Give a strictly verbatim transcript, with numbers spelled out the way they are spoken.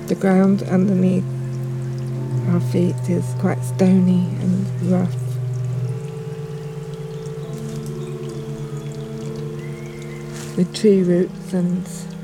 The ground underneath our feet is quite stony and rough. With tree roots and